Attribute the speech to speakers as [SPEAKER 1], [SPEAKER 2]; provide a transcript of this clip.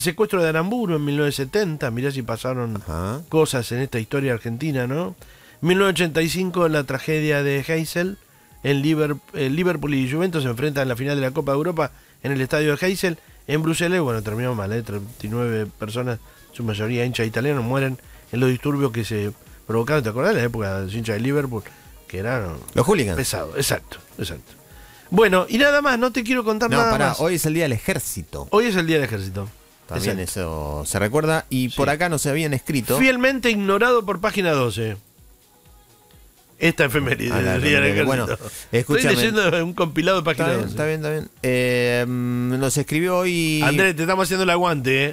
[SPEAKER 1] Secuestro de Aramburu en 1970, mirá si pasaron
[SPEAKER 2] Ajá.
[SPEAKER 1] cosas en esta historia argentina, ¿no? 1985, la tragedia de Heysel. Liverpool y Juventus se enfrentan en la final de la Copa de Europa en el estadio de Heysel, en Bruselas. Bueno, terminó mal, 39 personas, su mayoría hinchas italianos, mueren en los disturbios que se provocaron. ¿Te acordás de la época de los hinchas de Liverpool? Que eran
[SPEAKER 2] Los hooligans.
[SPEAKER 1] pesados, exacto. Bueno, y nada más, no te quiero contar nada más.
[SPEAKER 2] Hoy es el Día del Ejército.
[SPEAKER 1] Hoy es el Día del Ejército.
[SPEAKER 2] También
[SPEAKER 1] Exacto.
[SPEAKER 2] eso se recuerda. Y
[SPEAKER 1] Sí.
[SPEAKER 2] por acá nos habían escrito.
[SPEAKER 1] Fielmente ignorado por página 12. Esta efeméride del Día del Ejército.
[SPEAKER 2] Bueno,
[SPEAKER 1] Estoy
[SPEAKER 2] escúchame.
[SPEAKER 1] leyendo un compilado de página 12.
[SPEAKER 2] Está bien. Nos escribió hoy.
[SPEAKER 1] Andrés, te estamos haciendo el aguante,